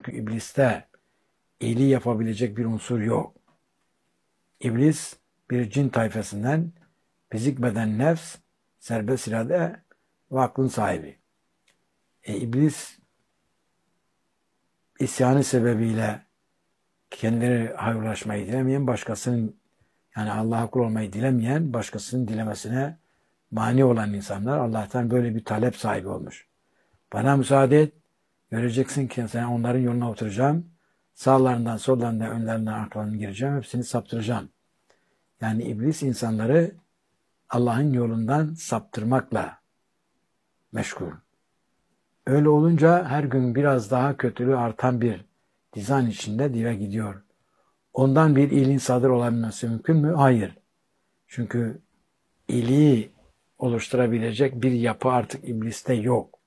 Çünkü ibliste iyiliği yapabilecek bir unsur yok. İblis bir cin tayfasından fizik beden nefs, serbest irade ve aklın sahibi. İblis isyanı sebebiyle kendileri hayırlaşmayı dilemeyen, başkasının yani Allah'a kul olmayı dilemeyen, başkasının dilemesine mani olan insanlar Allah'tan böyle bir talep sahibi olmuş. Bana müsaade et, göreceksin ki sen onların yoluna oturacağım, sağlarından, sollarından, önlerinden, arkalarından gireceğim, hepsini saptıracağım. Yani iblis insanları Allah'ın yolundan saptırmakla meşgul. Öyle olunca her gün biraz daha kötülüğü artan bir dizayn içinde dive gidiyor. Ondan bir iyiliğin sadır olabilmesi mümkün mü? Hayır. Çünkü iyiliği oluşturabilecek bir yapı artık ibliste yok.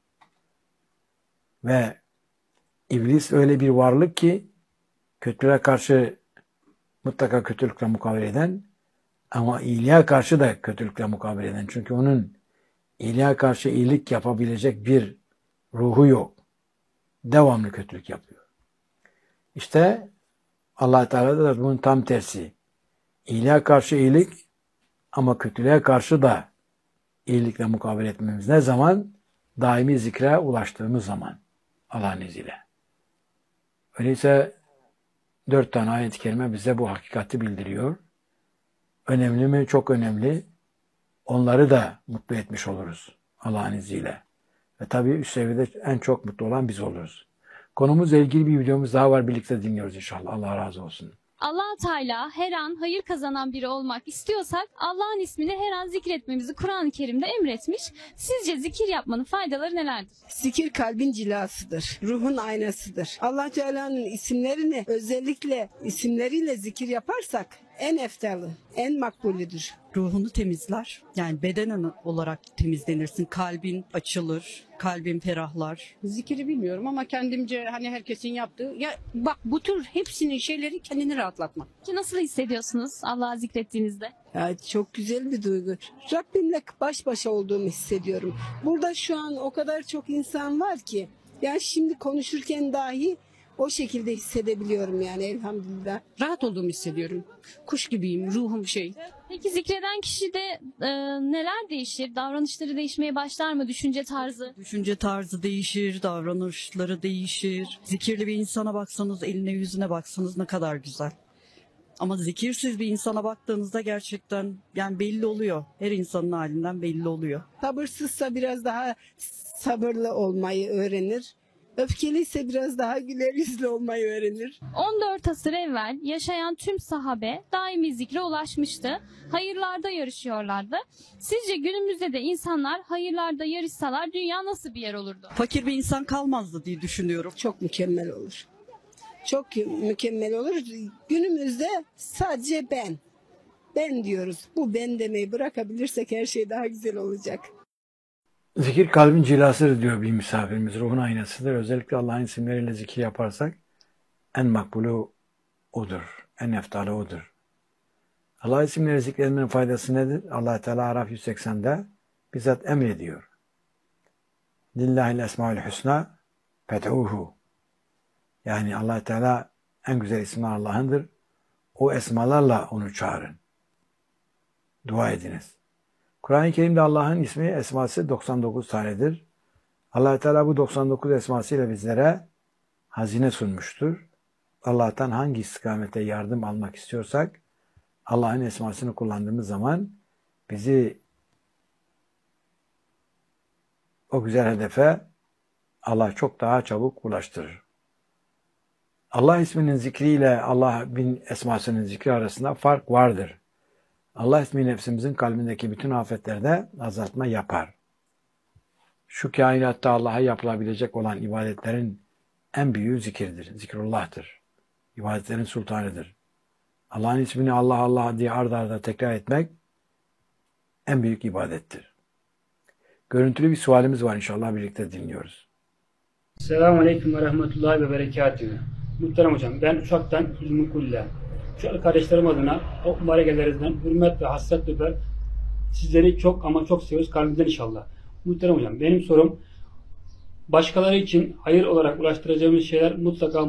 Ve iblis öyle bir varlık ki kötülüğe karşı mutlaka kötülükle mukabele eden ama iyiliğe karşı da kötülükle mukabele eden. Çünkü onun iyiliğe karşı iyilik yapabilecek bir ruhu yok. Devamlı kötülük yapıyor. İşte Allah Teala da bunun tam tersi. İyiliğe karşı iyilik ama kötülüğe karşı da iyilikle mukabele etmemiz ne zaman? Daimi zikre ulaştığımız zaman. Allah'ın izniyle. Öyleyse 4 tane ayet-i kerime bize bu hakikati bildiriyor. Önemli mi? Çok önemli. Onları da mutlu etmiş oluruz Allah'ın izniyle. Ve tabii üst seviyede en çok mutlu olan biz oluruz. Konumuzla ilgili bir videomuz daha var. Birlikte dinliyoruz inşallah. Allah razı olsun. Allah Teala her an hayır kazanan biri olmak istiyorsak Allah'ın ismini her an zikretmemizi Kur'an-ı Kerim'de emretmiş. Sizce zikir yapmanın faydaları nelerdir? Zikir kalbin cilasıdır. Ruhun aynasıdır. Allah Teala'nın isimlerini özellikle isimleriyle zikir yaparsak en eftalı, en makbulüdür. Ruhunu temizler. Yani bedenen olarak temizlenirsin. Kalbin açılır. Kalbin ferahlar. Zikiri bilmiyorum ama kendimce hani herkesin yaptığı. Ya bak bu tür hepsinin şeyleri kendini rahatlatmak. Ki nasıl hissediyorsunuz Allah'ı zikrettiğinizde? Ya çok güzel bir duygu. Rabbimle baş başa olduğumu hissediyorum. Burada şu an o kadar çok insan var ki. Yani şimdi konuşurken dahi o şekilde hissedebiliyorum yani elhamdülillah. Rahat olduğumu hissediyorum. Kuş gibiyim, ruhum şey. Peki zikreden kişide neler değişir? Davranışları değişmeye başlar mı? Düşünce tarzı? Düşünce tarzı değişir, davranışları değişir. Zikirli bir insana baksanız, eline yüzüne baksanız ne kadar güzel. Ama zikirsiz bir insana baktığınızda gerçekten yani belli oluyor. Her insanın halinden belli oluyor. Sabırsızsa biraz daha sabırlı olmayı öğrenir. Öfkeliyse biraz daha güler yüzlü olmayı öğrenir. 14 asır evvel yaşayan tüm sahabe daimi zikre ulaşmıştı. Hayırlarda yarışıyorlardı. Sizce günümüzde de insanlar hayırlarda yarışsalar dünya nasıl bir yer olurdu? Fakir bir insan kalmazdı diye düşünüyorum. Çok mükemmel olur. Çok mükemmel olur. Günümüzde sadece ben diyoruz. Bu ben demeyi bırakabilirsek her şey daha güzel olacak. Zikir kalbin cilasıdır diyor bir misafirimiz. Ruhun aynasıdır. Özellikle Allah'ın isimleriyle zikir yaparsak en makbulü odur. En eftalı odur. Allah'ın isimleri zikretmenin faydası nedir? Allah Teala Araf 180'de bizzat emrediyor. Lillahil esmaül husna fed'uhu. Yani Allah Teala en güzel isimler Allah'ındır. O esmalarla onu çağırın. Dua ediniz. Kur'an-ı Kerim'de Allah'ın ismi, esması 99 tanedir. Allah Teala bu 99 esmasıyla bizlere hazine sunmuştur. Allah'tan hangi istikamete yardım almak istiyorsak Allah'ın esmasını kullandığımız zaman bizi o güzel hedefe Allah çok daha çabuk ulaştırır. Allah isminin zikriyle Allah'ın esmasının zikri arasında fark vardır. Allah ismi nefsimizin kalbindeki bütün afetlerde azaltma yapar. Şu kainatta Allah'a yapılabilecek olan ibadetlerin en büyüğü zikirdir. Zikrullah'tır. İbadetlerin sultanıdır. Allah'ın ismini Allah Allah diye ard arda tekrar etmek en büyük ibadettir. Görüntülü bir sualimiz var inşallah birlikte dinliyoruz. Selamun Aleyküm ve Rahmetullahi ve Berekatühü. Muhterem Hocam, ben Uşak'tan Hülmü Kulla. Uşaklı kardeşlerim adına o mübarek ellerinizden hürmet ve hasret öper. Sizleri çok ama çok seviyoruz kalbimden inşallah. Muhterem Hocam, benim sorum başkaları için hayır olarak ulaştıracağımız şeyler mutlaka